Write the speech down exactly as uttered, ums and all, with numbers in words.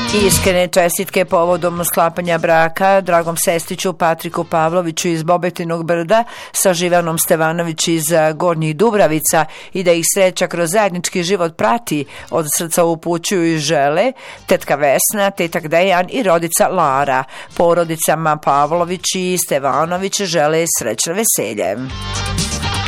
Iskrene čestitke povodom sklapanja braka dragom sestriću Patriku Pavloviću iz Bobetinog Brda sa Živanom Stevanović iz Gornjih Dubravica i da ih sreća kroz zajednički život prati, od srca upućuju i žele tetka Vesna, tetak Dejan i rodica Lara. Porodicama Pavlović i Stevanović žele srećno veselje.